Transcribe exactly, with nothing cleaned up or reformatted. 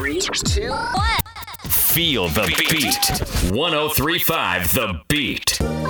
Three, two, one. Feel the beat. one oh three point five The Beat.